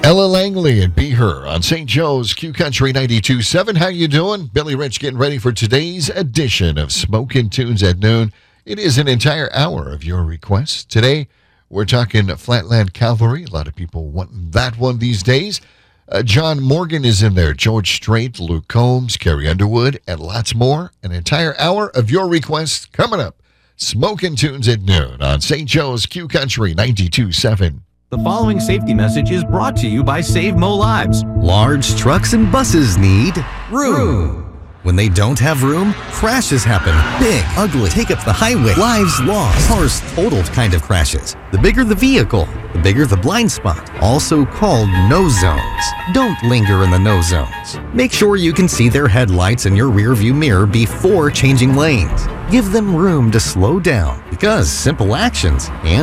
Ella Langley and Be Her on St. Joe's Q Country 92.7. How you doing? Billy Rich getting ready for today's edition of Smokin' Tunes at Noon. It is an entire hour of your requests. Today, we're talking Flatland Cavalry. A lot of people want that one these days. John Morgan is in there. George Strait, Luke Combs, Carrie Underwood, and lots more. An entire hour of your requests coming up. Smokin' Tunes at Noon on St. Joe's Q Country 92.7. The following safety message is brought to you by Save Mo Lives. Large trucks and buses need room. When they don't have room, crashes happen. Big, ugly, take up the highway, lives lost, cars totaled kind of crashes. The bigger the vehicle, the bigger the blind spot, also called no zones. Don't linger in the no zones. Make sure you can see their headlights in your rearview mirror before changing lanes. Give them room to slow down because simple actions and